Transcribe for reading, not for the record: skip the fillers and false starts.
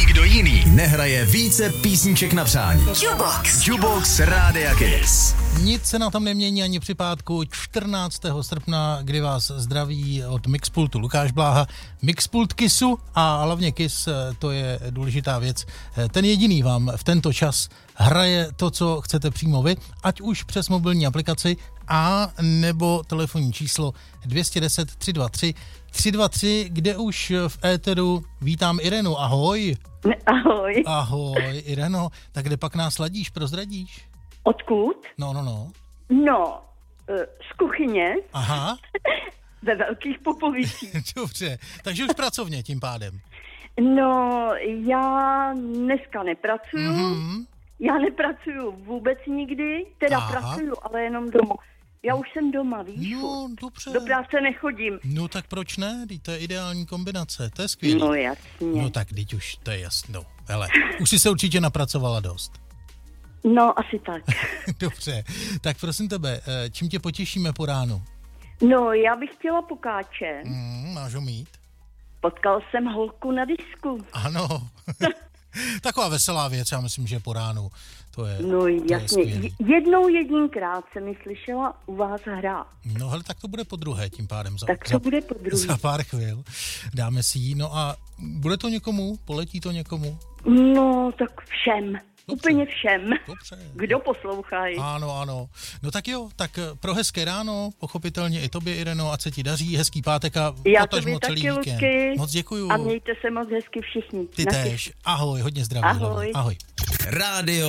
nikdo jiný nehraje více písniček na přání. Jukebox Rádia Kiss. Nic se na tom nemění ani při pátku 14. srpna, kdy vás zdraví od Mixpultu Lukáš Bláha. Mixpult Kissu a hlavně Kiss, to je důležitá věc. Ten jediný vám v tento čas hraje to, co chcete přímo vy, ať už přes mobilní aplikaci a nebo telefonní číslo 210 323 323, kde už v éteru vítám Irenu. Ahoj. Ahoj. Ahoj, Ireno. Tak kde pak nás ladíš, prozradíš? Odkud? No. No, z kuchyně. Aha. Ve Velkých Popovicích. Dobře, takže už pracovně tím pádem. No, já dneska nepracuju. Mm-hmm. Já nepracuju vůbec nikdy, teda pracuju, ale jenom doma. Já už jsem doma, víš? No, dobře. Do práce nechodím. No tak proč ne? To je ideální kombinace, to je skvělé. No jasně. No tak teď už, to je jasné. No, hele, už jsi se určitě napracovala dost. No, asi tak. Dobře, tak prosím tebe, čím tě potěšíme po ránu? No, já bych chtěla pokáče. Máš ho mít? Potkal jsem holku na disku. Ano. Taková veselá věc, já myslím, že po ránu. To je, no jasně, jedinkrát jsem mi slyšela u vás hrát. No hele, tak to bude po druhé tím pádem. Bude po druhé. Za pár chvil dáme si ji, no a bude to někomu? Poletí to někomu? No, tak všem. Dobře. Úplně všem. Dobře. Kdo poslouchají. Ano. No tak jo, tak pro hezké ráno, pochopitelně i tobě, Ireno, ať se ti daří, hezký pátek a potažmo celý víkend. Luky. Moc děkuju. A mějte se moc hezky všichni. Ty též. Ahoj, hodně zdraví. Ahoj. Ahoj. Rádio